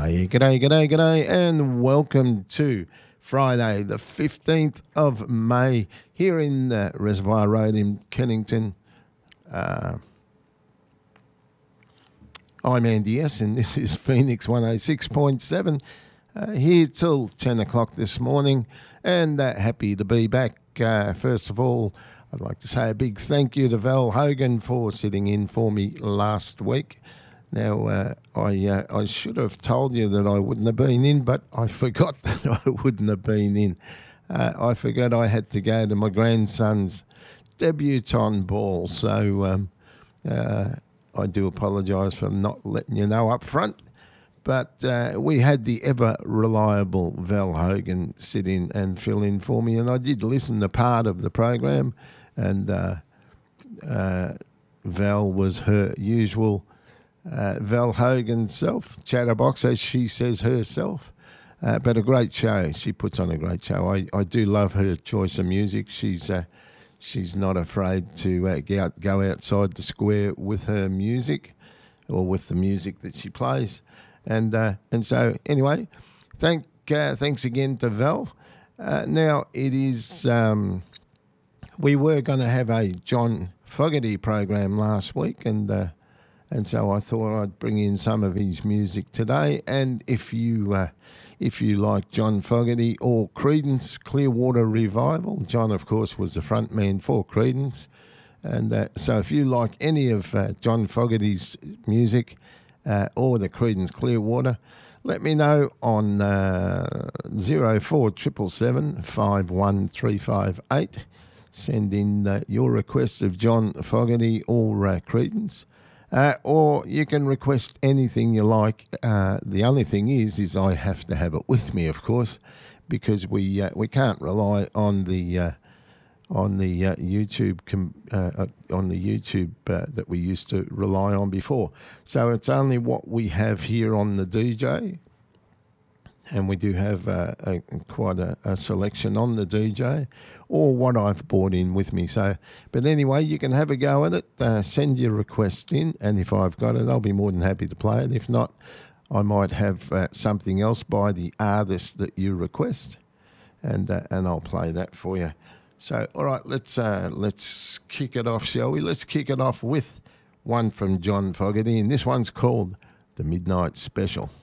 G'day, and welcome to Friday, the 15th of May, here in Reservoir Road in Kennington. I'm Andy S, and this is Phoenix 106.7, here till 10 o'clock this morning, and happy to be back. First of all, I'd like to say a big thank you to Val Hogan for sitting in for me last week. Now, I should have told you that I wouldn't have been in, but I forgot that I wouldn't have been in. I forgot I had to go to my grandson's debutante ball, so I do apologise for not letting you know up front. But we had the ever-reliable Val Hogan sit in and fill in for me, and I did listen to part of the program, and Val was her usual Val Hogan self, chatterbox, as she says herself. But a great show. She puts on a great show. I do love her choice of music. She's not afraid to go outside the square with her music, or with the music that she plays. And so anyway, thanks again to Val. Now it is. We were going to have a John Fogerty program last week, and so I thought I'd bring in some of his music today. And if you like John Fogerty or Creedence Clearwater Revival, John, of course, was the front man for Creedence. And so if you like any of John Fogerty's music or the Creedence Clearwater, let me know on 04777 51358. Send in your request of John Fogerty or Creedence. Or you can request anything you like. The only thing is I have to have it with me, of course, because we can't rely on the YouTube that we used to rely on before. So it's only what we have here on the DJ, and we do have quite a selection on the DJ, or what I've brought in with me. So, but anyway, you can have a go at it. Send your request in, and if I've got it, I'll be more than happy to play it. If not, I might have something else by the artist that you request, and I'll play that for you. So, all right, let's kick it off, shall we? Let's kick it off with one from John Fogerty, and this one's called The Midnight Special.